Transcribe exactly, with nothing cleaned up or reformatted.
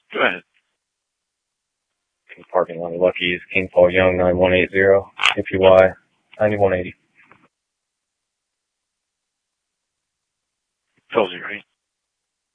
Go ahead. Parking lot of Lucky's, King Paul Young, nine one eight zero, A P Y, ninety-one eighty. Tells you, right?